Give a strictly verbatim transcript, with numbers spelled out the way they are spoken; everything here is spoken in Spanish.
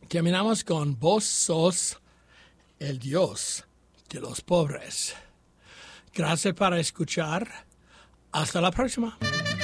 terminamos con Vos sos el Dios de los pobres. Gracias por escuchar. Hasta la próxima.